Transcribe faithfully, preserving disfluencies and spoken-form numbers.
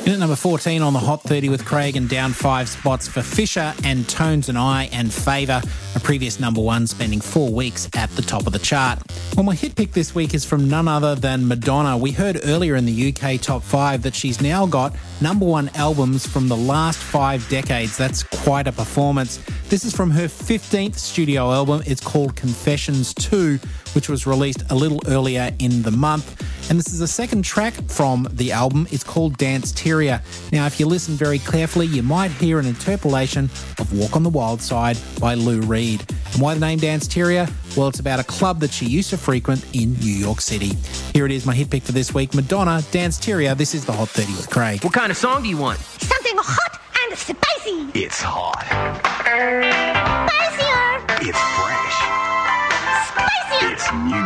In at number fourteen on the Hot thirty with Craig, and down five spots for Fisher and Tones and I and Favour, a previous number one, spending four weeks at the top of the chart. Well, my hit pick this week is from none other than Madonna. We heard earlier in the U K top five that she's now got number one albums from the last five decades. That's quite a performance. This is from her fifteenth studio album. It's called Confessions two, which was released a little earlier in the month. And this is the second track from the album. It's called Danceteria. Now, if you listen very carefully, you might hear an interpolation of Walk on the Wild Side by Lou Reed. And why the name Danceteria? Well, it's about a club that she used to frequent in New York City. Here it is, my hit pick for this week, Madonna, Danceteria. This is the Hot thirty with Craig. What kind of song do you want? Something hot and spicy. It's hot. Spicier. It's fresh. Spicier. It's new.